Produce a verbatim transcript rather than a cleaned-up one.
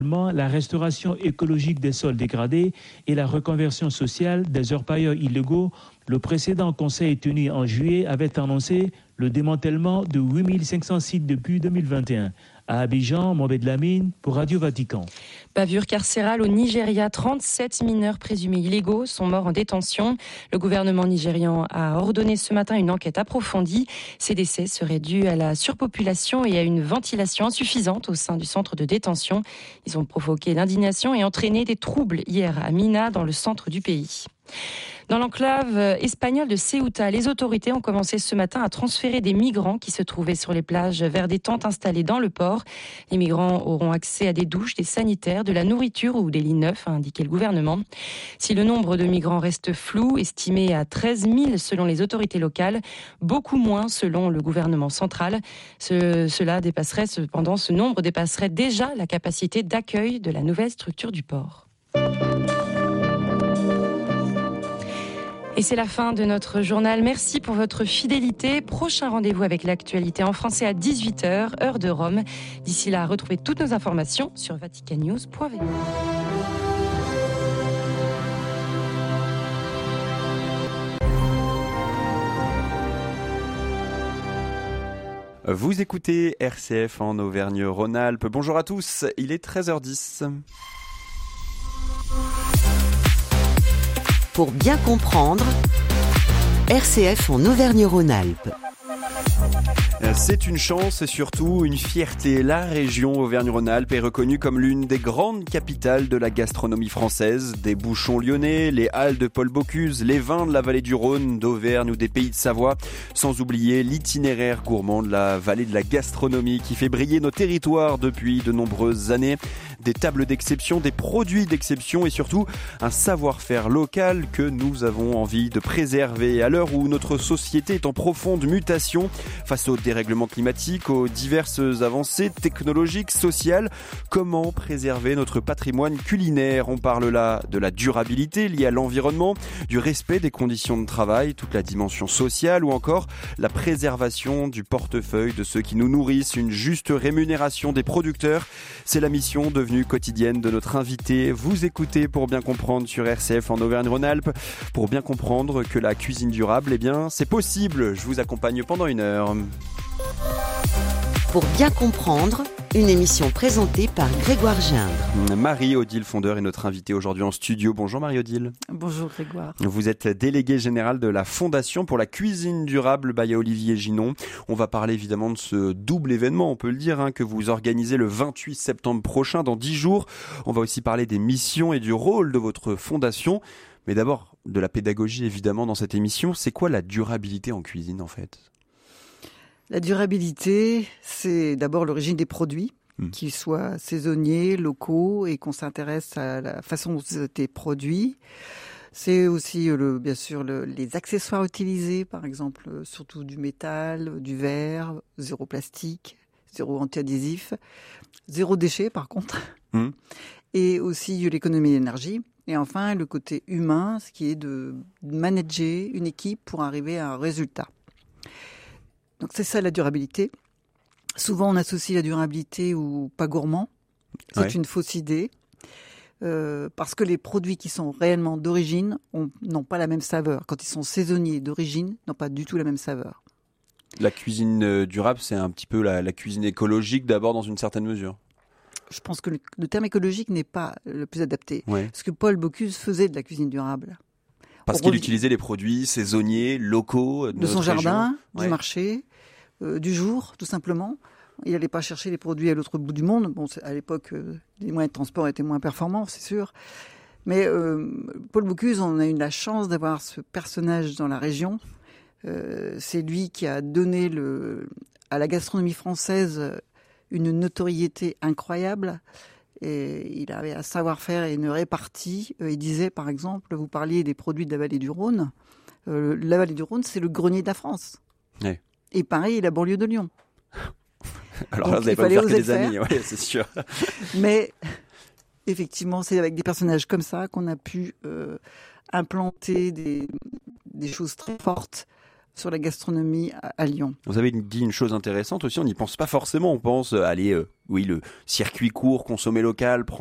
la restauration écologique des sols dégradés et la reconversion sociale des orpailleurs illégaux. Le précédent conseil tenu en juillet avait annoncé le démantèlement de huit mille cinq cents sites depuis deux mille vingt et un. À Abidjan, Mohamed Lamine pour Radio Vatican. Bavure carcérale au Nigeria, trente-sept mineurs présumés illégaux sont morts en détention. Le gouvernement nigérian a ordonné ce matin une enquête approfondie. Ces décès seraient dus à la surpopulation et à une ventilation insuffisante au sein du centre de détention. Ils ont provoqué l'indignation et entraîné des troubles hier à Mina, dans le centre du pays. Dans l'enclave espagnole de Ceuta, les autorités ont commencé ce matin à transférer des migrants qui se trouvaient sur les plages vers des tentes installées dans le port. Les migrants auront accès à des douches, des sanitaires, de la nourriture ou des lits neufs, a indiqué le gouvernement. Si le nombre de migrants reste flou, estimé à treize mille selon les autorités locales, beaucoup moins selon le gouvernement central. Ce, cela dépasserait, cependant, ce nombre dépasserait déjà la capacité d'accueil de la nouvelle structure du port. Et c'est la fin de notre journal. Merci pour votre fidélité. Prochain rendez-vous avec l'actualité en français à dix-huit heures, heure de Rome. D'ici là, retrouvez toutes nos informations sur vatican news point v e. Vous écoutez R C F en Auvergne-Rhône-Alpes. Bonjour à tous, il est treize heures dix. Pour bien comprendre, R C F en Auvergne-Rhône-Alpes. C'est une chance et surtout une fierté. La région Auvergne-Rhône-Alpes est reconnue comme l'une des grandes capitales de la gastronomie française. Des bouchons lyonnais, les halles de Paul Bocuse, les vins de la vallée du Rhône, d'Auvergne ou des Pays de Savoie. Sans oublier l'itinéraire gourmand de la vallée de la gastronomie qui fait briller nos territoires depuis de nombreuses années. Des tables d'exception, des produits d'exception et surtout un savoir-faire local que nous avons envie de préserver. À l'heure où notre société est en profonde mutation face aux dérèglement climatique, aux diverses avancées technologiques, sociales. Comment préserver notre patrimoine culinaire ? On parle là de la durabilité liée à l'environnement, du respect des conditions de travail, toute la dimension sociale ou encore la préservation du portefeuille de ceux qui nous nourrissent, une juste rémunération des producteurs. C'est la mission devenue quotidienne de notre invité. Vous écoutez Pour bien comprendre sur R C F en Auvergne-Rhône-Alpes. Pour bien comprendre que la cuisine durable, eh bien, c'est possible. Je vous accompagne pendant une heure. Pour bien comprendre, une émission présentée par Grégoire Gindre. Marie-Odile Fondeur est notre invitée aujourd'hui en studio. Bonjour Marie-Odile. Bonjour Grégoire. Vous êtes déléguée générale de la Fondation pour la cuisine durable by Olivier Ginon. On va parler évidemment de ce double événement, on peut le dire, hein, que vous organisez le vingt-huit septembre prochain, dans dix jours. On va aussi parler des missions et du rôle de votre fondation. Mais d'abord, de la pédagogie évidemment dans cette émission. C'est quoi la durabilité en cuisine en fait ? La durabilité, c'est d'abord l'origine des produits, mmh. qu'ils soient saisonniers, locaux, et qu'on s'intéresse à la façon dont c'était produit. C'est aussi, le, bien sûr, le, les accessoires utilisés, par exemple, surtout du métal, du verre, zéro plastique, zéro anti-adhésif, zéro déchet, par contre. Mmh. Et aussi l'économie d'énergie. Et enfin, le côté humain, ce qui est de manager une équipe pour arriver à un résultat. Donc c'est ça la durabilité. Souvent on associe la durabilité au pas gourmand. C'est ouais. une fausse idée. Euh, parce que les produits qui sont réellement d'origine ont, n'ont pas la même saveur. Quand ils sont saisonniers d'origine, n'ont pas du tout la même saveur. La cuisine durable, c'est un petit peu la, la cuisine écologique d'abord dans une certaine mesure. Je pense que le, le terme écologique n'est pas le plus adapté. Ouais. Parce que Paul Bocuse faisait de la cuisine durable. Parce On qu'il revient... utilisait les produits saisonniers, locaux, de, de son jardin, ouais. du marché. Euh, du jour, tout simplement. Il n'allait pas chercher les produits à l'autre bout du monde. Bon, à l'époque, euh, les moyens de transport étaient moins performants, c'est sûr. Mais euh, Paul Bocuse, on a eu la chance d'avoir ce personnage dans la région. Euh, c'est lui qui a donné le, à la gastronomie française une notoriété incroyable. Et il avait un savoir-faire et une répartie. Euh, il disait, par exemple, vous parliez des produits de la vallée du Rhône. Euh, la vallée du Rhône, c'est le grenier de la France. Oui. Et pareil, la banlieue de Lyon. Alors là, vous n'allez pas me faire que des amis, ouais, c'est sûr. Mais effectivement, c'est avec des personnages comme ça qu'on a pu euh, implanter des, des choses très fortes sur la gastronomie à, à Lyon. Vous avez dit une chose intéressante aussi, on n'y pense pas forcément, on pense, euh, allez, euh, oui, le circuit court, consommer local,